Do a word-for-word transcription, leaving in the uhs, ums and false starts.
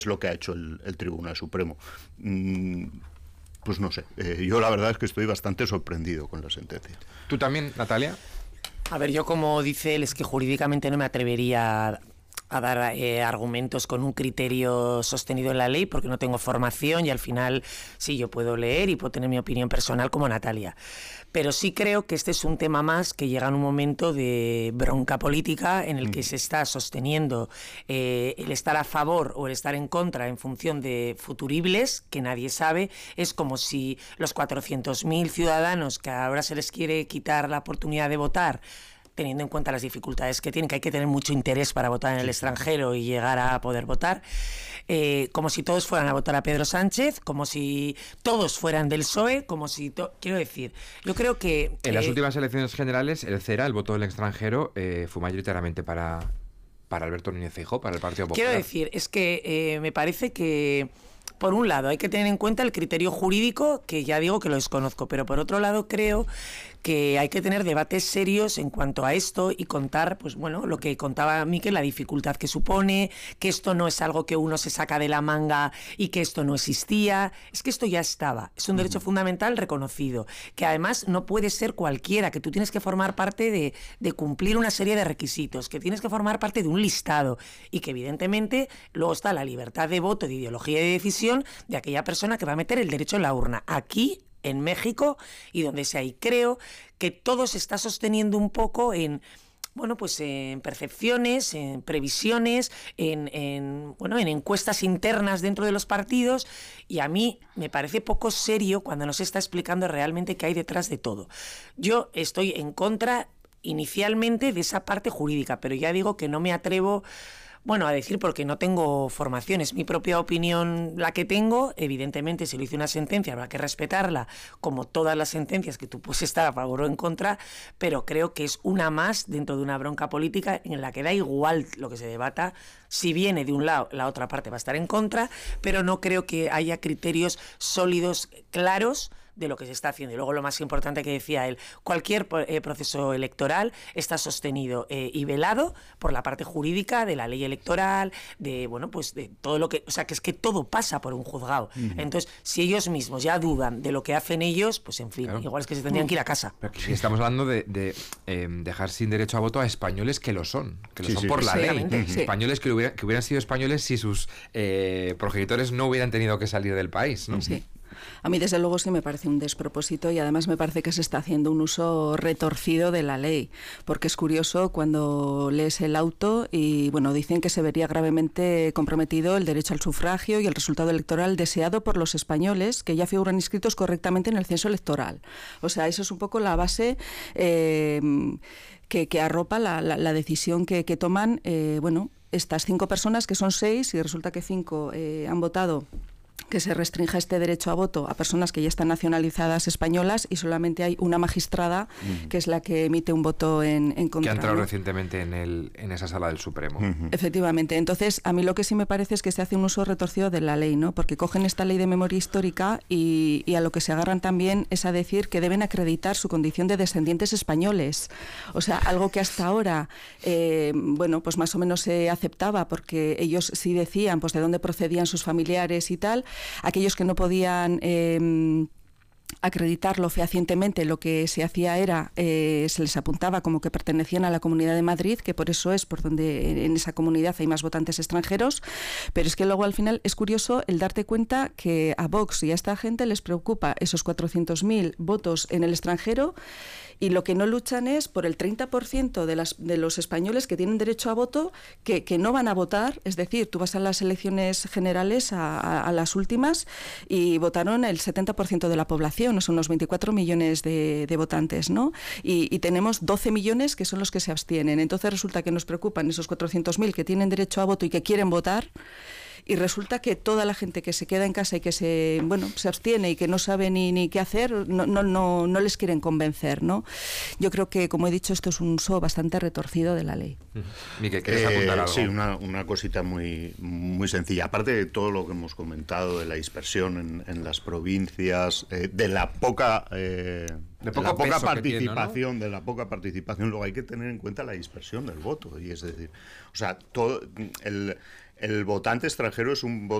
es lo que ha hecho el, el Tribunal Supremo. Mm, pues no sé, eh, yo la verdad es que estoy bastante sorprendido con la sentencia. ¿Tú también, Natalia? A ver, yo como dice él, es que jurídicamente no me atrevería a, a dar eh, argumentos con un criterio sostenido en la ley porque no tengo formación y al final sí, yo puedo leer y puedo tener mi opinión personal como Natalia. Pero sí creo que este es un tema más que llega en un momento de bronca política en el que se está sosteniendo eh, el estar a favor o el estar en contra en función de futuribles que nadie sabe. Es como si los cuatrocientos mil ciudadanos que ahora se les quiere quitar la oportunidad de votar, teniendo en cuenta las dificultades que tienen, que hay que tener mucho interés para votar en el extranjero y llegar a poder votar, eh, como si todos fueran a votar a Pedro Sánchez, como si todos fueran del P S O E, como si... To- quiero decir, yo creo que... En eh, las últimas elecciones generales, el CERA, el voto del extranjero, eh, fue mayoritariamente para, para Alberto Núñez Feijóo, para el Partido Popular. Quiero decir, es que eh, me parece que... Por un lado, hay que tener en cuenta el criterio jurídico, que ya digo que lo desconozco, pero por otro lado creo que hay que tener debates serios en cuanto a esto y contar, pues bueno, lo que contaba Miquel, la dificultad que supone, que esto no es algo que uno se saca de la manga y que esto no existía, es que esto ya estaba, es un derecho uh-huh. fundamental reconocido, que además no puede ser cualquiera, que tú tienes que formar parte de, de cumplir una serie de requisitos, que tienes que formar parte de un listado y que evidentemente luego está la libertad de voto, de ideología y de decisión de aquella persona que va a meter el derecho en la urna. Aquí, en México, y donde sea, y creo que todo se está sosteniendo un poco en... Bueno, pues en percepciones, en previsiones, en, en, bueno, en encuestas internas dentro de los partidos, y a mí me parece poco serio cuando nos está explicando realmente qué hay detrás de todo. Yo estoy en contra inicialmente de esa parte jurídica, pero ya digo que no me atrevo... Bueno, a decir porque no tengo formación, es mi propia opinión la que tengo. Evidentemente, si lo hice una sentencia habrá que respetarla, como todas las sentencias que tú puedes estar a favor o en contra, pero creo que es una más dentro de una bronca política en la que da igual lo que se debata, si viene de un lado, la otra parte va a estar en contra, pero no creo que haya criterios sólidos, claros, de lo que se está haciendo. Y luego lo más importante que decía él, cualquier eh, proceso electoral está sostenido eh, y velado por la parte jurídica de la ley electoral, de bueno, pues de todo lo que, o sea, que es que todo pasa por un juzgado. Uh-huh. Entonces, si ellos mismos ya dudan de lo que hacen ellos, pues en fin, claro. igual es que se tendrían que ir a casa. Pero si estamos hablando de, de eh, dejar sin derecho a voto a españoles que lo son, que lo sí, son sí, por sí, la ley. Sí. Españoles que hubieran, que hubieran sido españoles si sus eh, progenitores no hubieran tenido que salir del país, ¿no? Sí. A mí desde luego sí me parece un despropósito y además me parece que se está haciendo un uso retorcido de la ley, porque es curioso cuando lees el auto y bueno, dicen que se vería gravemente comprometido el derecho al sufragio y el resultado electoral deseado por los españoles que ya figuran inscritos correctamente en el censo electoral. O sea, eso es un poco la base eh, que, que arropa la, la, la decisión que, que toman, eh, bueno, estas cinco personas que son seis y resulta que cinco eh, han votado que se restrinja este derecho a voto a personas que ya están nacionalizadas españolas y solamente hay una magistrada uh-huh. que es la que emite un voto en, en contra. Que ha entrado ¿no? recientemente en, el, en esa sala del Supremo. Uh-huh. Efectivamente. Entonces, a mí lo que sí me parece es que se hace un uso retorcido de la ley, ¿no? Porque cogen esta ley de memoria histórica y, y a lo que se agarran también es a decir que deben acreditar su condición de descendientes españoles. O sea, algo que hasta ahora, eh, bueno, pues más o menos se aceptaba porque ellos sí decían pues de dónde procedían sus familiares y tal. Aquellos que no podían eh, acreditarlo fehacientemente, lo que se hacía era, eh, se les apuntaba como que pertenecían a la Comunidad de Madrid, que por eso es por donde en esa comunidad hay más votantes extranjeros, pero es que luego al final es curioso el darte cuenta que a Vox y a esta gente les preocupa esos cuatrocientos mil votos en el extranjero y lo que no luchan es por el treinta por ciento de, las, de los españoles que tienen derecho a voto que, que no van a votar, es decir, tú vas a las elecciones generales, a, a, a las últimas, y votaron el setenta por ciento de la población, son unos veinticuatro millones de, de votantes, ¿no? Y, y tenemos doce millones que son los que se abstienen. Entonces resulta que nos preocupan esos cuatrocientos mil que tienen derecho a voto y que quieren votar, y resulta que toda la gente que se queda en casa y que se bueno se abstiene y que no sabe ni, ni qué hacer, no, no, no, no les quieren convencer, ¿no? Yo creo que, como he dicho, esto es un uso bastante retorcido de la ley. Miquel, ¿quieres apuntar eh, algo? Sí, una, una cosita muy, muy sencilla. Aparte de todo lo que hemos comentado, de la dispersión en, en las provincias, eh, de la poca... Eh, de, de la poca participación, tiene, ¿no? de la poca participación, luego hay que tener en cuenta la dispersión del voto, y es decir, o sea, todo el... el votante extranjero es un